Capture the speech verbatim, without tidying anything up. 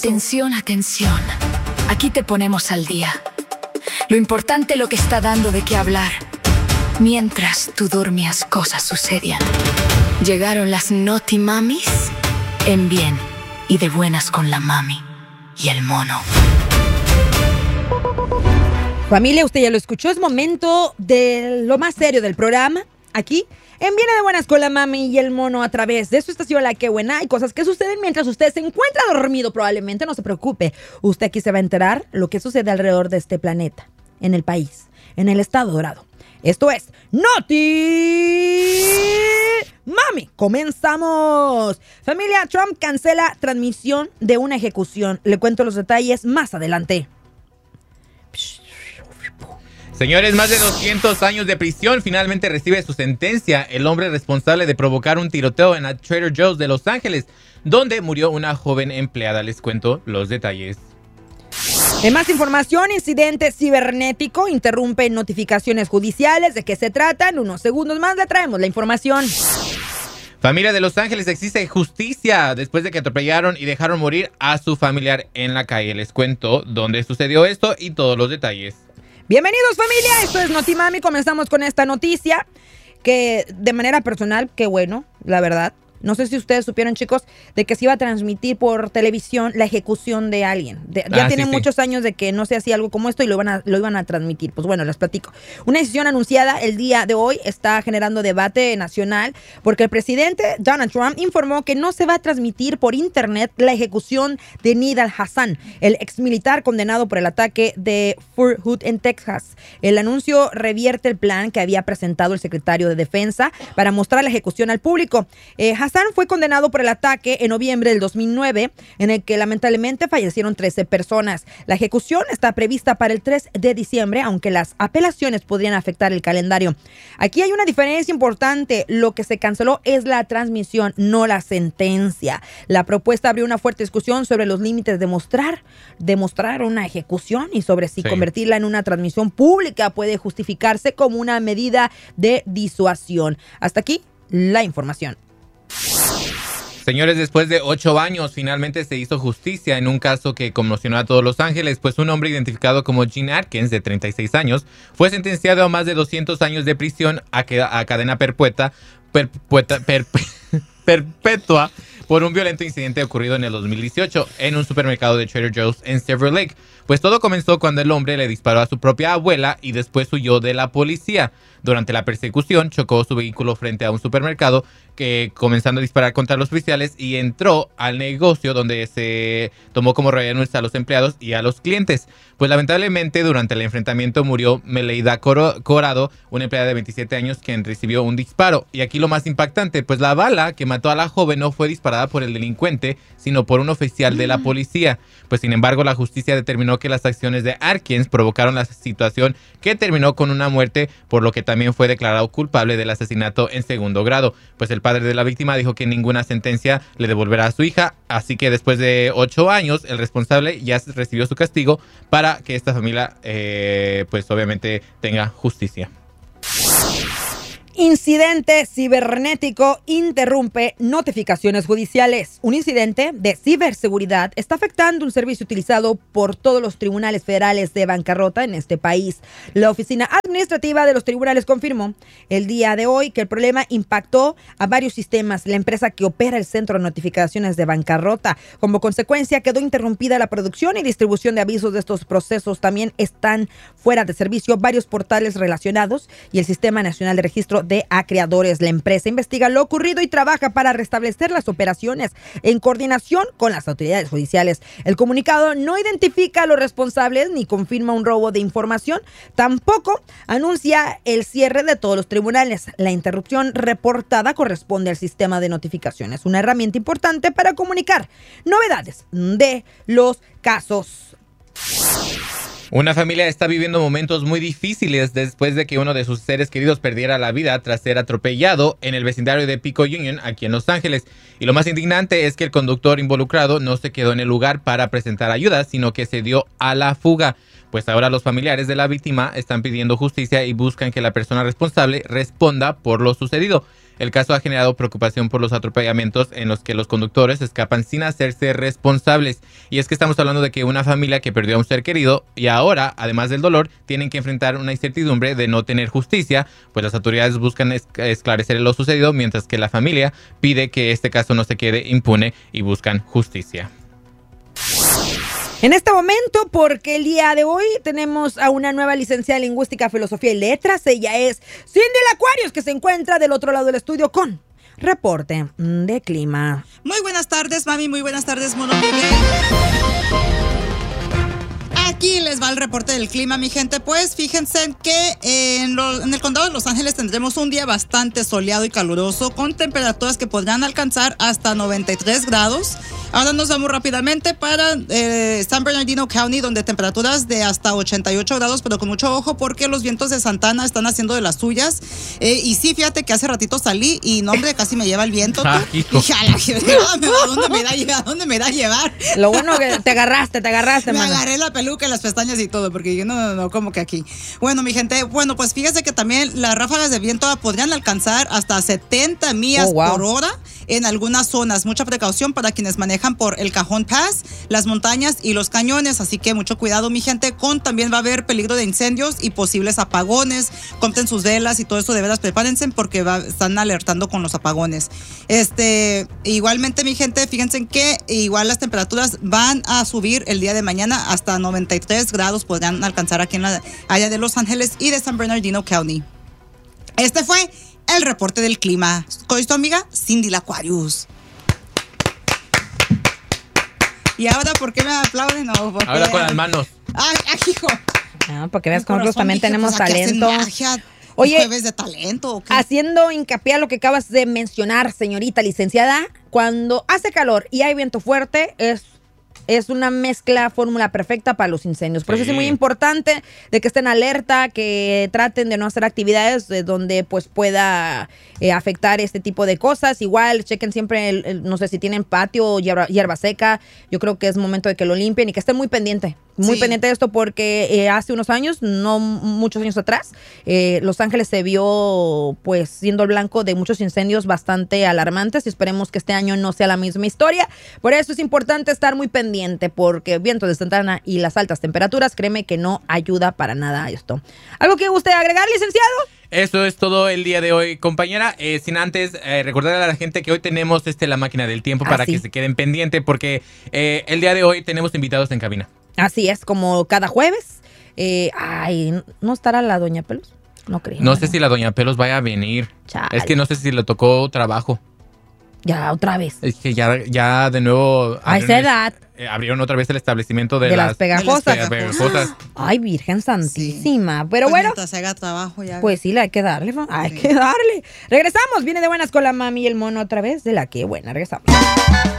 Atención, atención. Aquí te ponemos al día. Lo importante, lo que está dando de qué hablar. Mientras tú dormías, cosas sucedían. Llegaron las Naughty Mamis en bien y de buenas con la mami y el mono. Familia, usted ya lo escuchó, es momento de lo más serio del programa. Aquí, en Viene de Buenas con la Mami y el Mono, a través de su estación La Que Buena. Hay cosas que suceden mientras usted se encuentra dormido, probablemente. No se preocupe, usted aquí se va a enterar lo que sucede alrededor de este planeta, en el país, en el estado dorado. Esto es Naughty Mami. Comenzamos. Familia, Trump cancela transmisión de una ejecución. Le cuento los detalles más adelante. Señores, más de doscientos años de prisión finalmente recibe su sentencia el hombre responsable de provocar un tiroteo en la Trader Joe's de Los Ángeles, donde murió una joven empleada. Les cuento los detalles. En más información, incidente cibernético interrumpe notificaciones judiciales. ¿De qué se trata? En unos segundos más le traemos la información. Familia de Los Ángeles exige justicia después de que atropellaron y dejaron morir a su familiar en la calle. Les cuento dónde sucedió esto y todos los detalles. Bienvenidos, familia, esto es Naughty Mami. Comenzamos con esta noticia que de manera personal, qué bueno, la verdad. No sé si ustedes supieron, chicos, de que se iba a transmitir por televisión la ejecución de alguien. De, ya ah, tiene sí, muchos sí. años de que no se hacía algo como esto y lo iban, a, lo iban a transmitir. Pues bueno, les platico. Una decisión anunciada el día de hoy está generando debate nacional porque el presidente Donald Trump informó que no se va a transmitir por internet la ejecución de Nidal Hasan, el exmilitar condenado por el ataque de Fort Hood en Texas. El anuncio revierte el plan que había presentado el secretario de Defensa para mostrar la ejecución al público. Eh, Hasan fue condenado por el ataque en noviembre del dos mil nueve, en el que lamentablemente fallecieron trece personas. La ejecución está prevista para el tres de diciembre, aunque las apelaciones podrían afectar el calendario. Aquí hay una diferencia importante. Lo que se canceló es la transmisión, no la sentencia. La propuesta abrió una fuerte discusión sobre los límites de mostrar, de mostrar una ejecución y sobre si sí. convertirla en una transmisión pública puede justificarse como una medida de disuasión. Hasta aquí la información. Señores, después de ocho años, finalmente se hizo justicia en un caso que conmocionó a todos Los Ángeles, pues un hombre identificado como Gene Atkins, de treinta y seis años, fue sentenciado a más de doscientos años de prisión a, que, a cadena perpetua, perpetua, perpe, perpetua por un violento incidente ocurrido en el dos mil dieciocho en un supermercado de Trader Joe's en Silver Lake. Pues todo comenzó cuando el hombre le disparó a su propia abuela y después huyó de la policía. Durante la persecución, chocó su vehículo frente a un supermercado, que comenzando a disparar contra los oficiales, y entró al negocio donde se tomó como rehenes a los empleados y a los clientes. Pues lamentablemente durante el enfrentamiento murió Meleida Corado, una empleada de veintisiete años quien recibió un disparo. Y aquí lo más impactante, pues la bala que mató a la joven no fue disparada por el delincuente, sino por un oficial de la policía. Pues sin embargo la justicia determinó que las acciones de Atkins provocaron la situación que terminó con una muerte, por lo que también fue declarado culpable del asesinato en segundo grado. Pues el padre de la víctima dijo que ninguna sentencia le devolverá a su hija, así que después de ocho años el responsable ya recibió su castigo para que esta familia eh, pues obviamente tenga justicia. Incidente cibernético interrumpe notificaciones judiciales. Un incidente de ciberseguridad está afectando un servicio utilizado por todos los tribunales federales de bancarrota en este país. La oficina administrativa de los tribunales confirmó el día de hoy que el problema impactó a varios sistemas. La empresa que opera el centro de notificaciones de bancarrota. Como consecuencia, quedó interrumpida la producción y distribución de avisos de estos procesos. También están fuera de servicio varios portales relacionados y el Sistema Nacional de Registro de Acreedores. La empresa investiga lo ocurrido y trabaja para restablecer las operaciones en coordinación con las autoridades judiciales. El comunicado no identifica a los responsables ni confirma un robo de información. Tampoco anuncia el cierre de todos los tribunales. La interrupción reportada corresponde al sistema de notificaciones, una herramienta importante para comunicar novedades de los casos. Una familia está viviendo momentos muy difíciles después de que uno de sus seres queridos perdiera la vida tras ser atropellado en el vecindario de Pico Union, aquí en Los Ángeles. Y lo más indignante es que el conductor involucrado no se quedó en el lugar para presentar ayuda, sino que se dio a la fuga. Pues ahora los familiares de la víctima están pidiendo justicia y buscan que la persona responsable responda por lo sucedido. El caso ha generado preocupación por los atropellamientos en los que los conductores escapan sin hacerse responsables. Y es que estamos hablando de que una familia que perdió a un ser querido y ahora, además del dolor, tienen que enfrentar una incertidumbre de no tener justicia, pues las autoridades buscan esclarecer lo sucedido, mientras que la familia pide que este caso no se quede impune y buscan justicia. En este momento, porque el día de hoy tenemos a una nueva licenciada en Lingüística, Filosofía y Letras. Ella es Cindy Laquarius, que se encuentra del otro lado del estudio con reporte de clima. Muy buenas tardes, mami. Muy buenas tardes, Mono Miguel. Aquí les va el reporte del clima, mi gente. Pues fíjense que en, lo, en el condado de Los Ángeles tendremos un día bastante soleado y caluroso, con temperaturas que podrán alcanzar hasta noventa y tres grados. Ahora nos vamos rápidamente para eh, San Bernardino County, donde temperaturas de hasta ochenta y ocho grados, pero con mucho ojo porque los vientos de Santana están haciendo de las suyas. Eh, y sí, fíjate que hace ratito salí y, no, hombre, casi me lleva el viento. Ah, hijo. Y a, la, ¿a dónde me da, a dónde me da llevar? Lo bueno que te agarraste, te agarraste, Me mano. agarré la peluca, las pestañas y todo, porque yo no, no, no, como que aquí. Bueno, mi gente, bueno, pues fíjese que también las ráfagas de viento podrían alcanzar hasta setenta millas oh, wow. por hora en algunas zonas. Mucha precaución para quienes manejan por el Cajon Pass, las montañas y los cañones, así que mucho cuidado, mi gente. Con también va a haber peligro de incendios y posibles apagones. Compren sus velas y todo eso, de veras prepárense porque va, están alertando con los apagones. Este, igualmente, mi gente, fíjense que igual las temperaturas van a subir el día de mañana hasta noventa y tres grados, podrán alcanzar aquí en la área de Los Ángeles y de San Bernardino County. Este fue el reporte del clima. Con tu amiga Cindy Laquarius. Y ahora, ¿por qué me aplauden? No, porque... Ahora con las manos. ¡Ay, ay, hijo! Ah, porque veas que nosotros también dije, tenemos pues, aquí hacen talento. magia. Oye, ¿Jueves de talento o qué? Haciendo hincapié a lo que acabas de mencionar, señorita licenciada, cuando hace calor y hay viento fuerte, es... Es una mezcla, fórmula perfecta para los incendios. Por sí. Eso es muy importante de que estén alerta, que traten de no hacer actividades de donde pues pueda eh, afectar este tipo de cosas. Igual, chequen siempre, el, el, no sé si tienen patio o hierba, hierba seca. Yo creo que es momento de que lo limpien y que estén muy pendientes. Muy sí. pendiente de esto porque eh, hace unos años, no muchos años atrás, eh, Los Ángeles se vio pues siendo el blanco de muchos incendios bastante alarmantes y esperemos que este año no sea la misma historia. Por eso es importante estar muy pendiente porque viento de Santana y las altas temperaturas, créeme que no ayuda para nada a esto. ¿Algo que guste agregar, licenciado? Eso es todo el día de hoy, compañera. Eh, sin antes eh, recordarle a la gente que hoy tenemos este la máquina del tiempo para ah, sí. que se queden pendientes porque eh, el día de hoy tenemos invitados en cabina. Así es, como cada jueves. Eh, ay, ¿no estará la doña Pelos? No creo. No sé si la doña Pelos vaya a venir. Chale. Es que no sé si le tocó trabajo. Ya, otra vez. Es que ya, ya de nuevo... A esa edad. Eh, abrieron otra vez el establecimiento de, de las, las pegajosas. De las pegajosas. Ay, Virgen Santísima. Sí. Pero pues bueno. Mientras haga trabajo ya. Pues sí, le hay que darle. Hay sí. que darle. Regresamos. Viene de buenas con la mami y el mono otra vez. De la que buena. Regresamos.